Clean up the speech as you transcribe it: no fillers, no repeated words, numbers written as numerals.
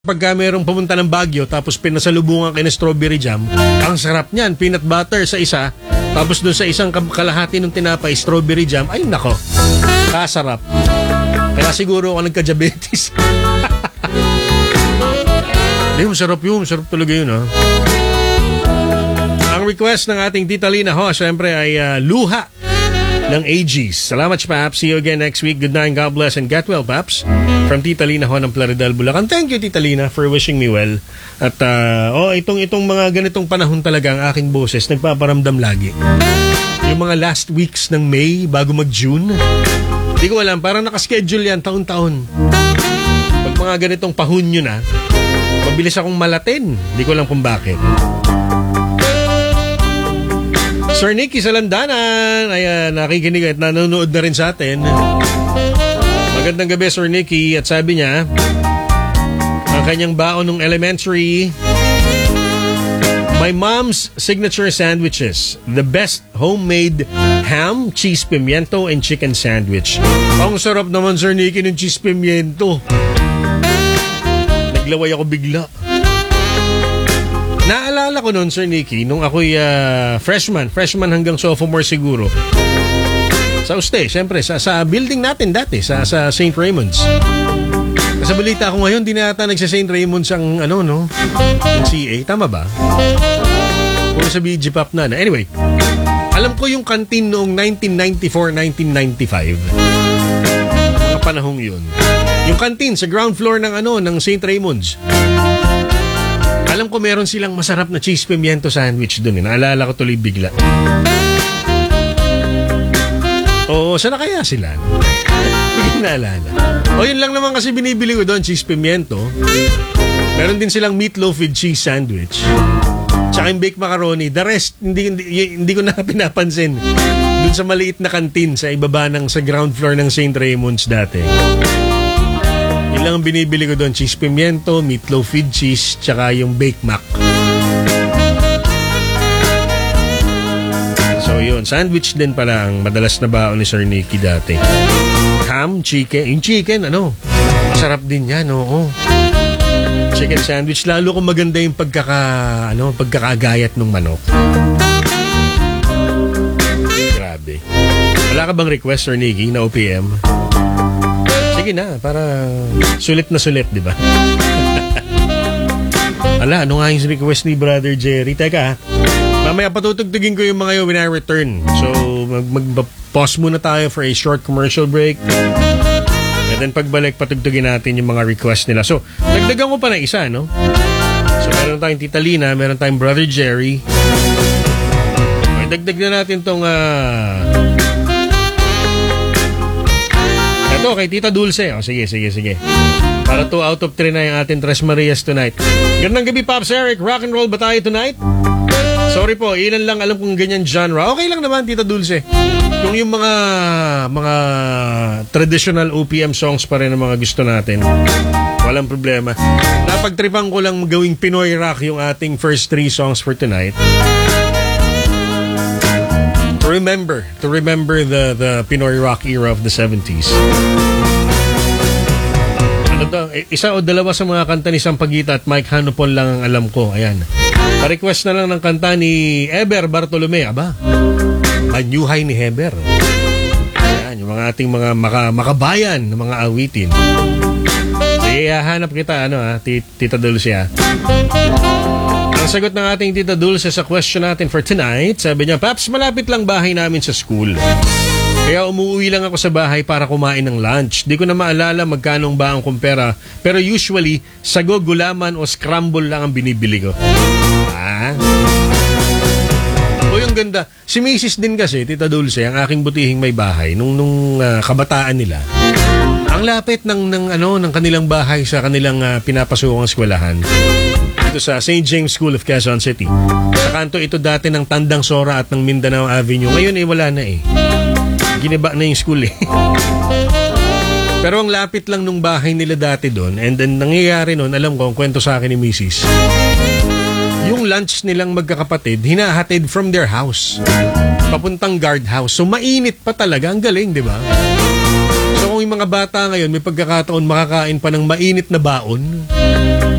Pagka merong pumunta ng Baguio tapos pinasalubungan kayo ng strawberry jam, ang sarap niyan, peanut butter sa isa, tapos doon sa isang kalahati ng tinapay, strawberry jam, ay nako, kasarap. Kaya siguro ako nagka-diabetes. Hindi, masarap yun, masarap talaga yun, ha. Ang request ng ating Tita Lina ho, syempre ay luha ng AGs. Salamat, Paps. See you again next week. Good night, God bless, and get well, Paps. From Tita Lina ho ng Plaridel, Bulacan. Thank you, Tita Lina, for wishing me well. At itong mga ganitong panahon talaga ang aking boses nagpaparamdam lagi. Yung mga last weeks ng May bago mag-June, hindi ko alam, parang nakaschedule yan taon-taon. Pag mga ganitong pahunyo na, mabilis akong malatin. Hindi ko alam kung bakit. Sir Nicky sa Landanan, ay nakikinig at nanonood na rin sa atin. Magandang gabi, Sir Nicky. At sabi niya, ang kanyang baon ng elementary, my mom's signature sandwiches, the best homemade ham, cheese pimiento, and chicken sandwich. Ang sarap naman, Sir Nicky, ng cheese pimiento. Naglaway ako bigla. Naalala ko noon, Sir Nicky, nung ako'y freshman hanggang sophomore siguro. Sa USTE, syempre, sa building natin dati, sa St. Raymond's. Sa balita ko ngayon, di na yata nagsa-St. Raymond's ang ang CA. Tama ba? Puro sa BG Pop na. Anyway, alam ko yung kantin noong 1994, 1995. Mga panahong yun. Yung kantin sa ground floor ng St. Raymond's. Alam ko meron silang masarap na cheese pimiento sandwich doon. Naalala ko tuloy bigla. Oo, sana kaya sila? Bigla naalala. O yun lang naman kasi binibili ko doon, cheese pimiento. Meron din silang meatloaf with cheese sandwich. Tsaka yung baked macaroni. The rest, hindi ko na pinapansin. Doon sa maliit na kantin sa ibaba sa ground floor ng St. Raymond's dati. Yun lang ang binibili ko doon, cheese pimiento, meatloaf with cheese, tsaka yung baked mac. So yun, sandwich din pala ang madalas na baon ni Sir Nicky dati. Ham, chicken, yung chicken, masarap din yan, oo. Chicken sandwich, lalo kung maganda yung pagkakagayat ng manok. Grabe. Wala ka bang request, Sir Nicky, na OPM? Sige na, para sulit na sulit, di ba? Ala, ano nga yung request ni Brother Jerry? Teka, mamaya patutugtugin ko yung mga yun when I return. So, mag-pause muna tayo for a short commercial break. And then pagbalik, patugtugin natin yung mga request nila. So, nagdagan ko pa na isa, no? So, meron tayong Tita Lina, meron tayong Brother Jerry. Okay, dagdag na natin tong ito kay Tita Dulce. Sige. Para 2 out of 3 na yung ating Tres Marias tonight. Gandang gabi, Pops Eric. Rock and roll ba tayo tonight? Sorry po, ilan lang alam kong ganyan genre. Okay lang naman, Tita Dulce. Kung yung mga traditional OPM songs pa rin ang mga gusto natin, walang problema. Napagtripan ko lang gawing Pinoy rock yung ating first 3 songs for tonight. To remember the Pinoy rock era of the 70s. Isa o dalawa sa mga kanta ni Sampaguita at Mike Hanupon lang ang alam ko. Ayan. Pa-request na lang ng kanta ni Heber Bartolome. Aba, Anyuhay ni Heber. Ayan, yung mga ating mga makabayan na mga awitin. Sige, hanap kita, Tita Dulce, Ang sagot ng ating Tita Dulce sa question natin for tonight, sabi niya, Paps, malapit lang bahay namin sa school. Kaya umuwi lang ako sa bahay para kumain ng lunch. Di ko na maalala magkano ba ang kumpera, pero usually, sago, gulaman o scramble lang ang binibili ko. O yung ganda. Si Mrs. din kasi, Tita Dulce, ang aking butihing may bahay, nung kabataan nila. Ang lapit ng kanilang bahay sa kanilang pinapasukang eskwelahan. Dito sa St. James School of Quezon City. Sa kanto ito dati ng Tandang Sora at ng Mindanao Avenue. Ngayon wala na Giniba na yung school Pero ang lapit lang nung bahay nila dati doon. And then nangyayari noon, alam ko, ang kwento sa akin ni Mrs. Yung lunch nilang magkakapatid, hinahatid from their house. Papuntang guard house. So mainit pa talaga. Ang galing, di ba? So kung mga bata ngayon may pagkakataon makakain pa ng mainit na baon.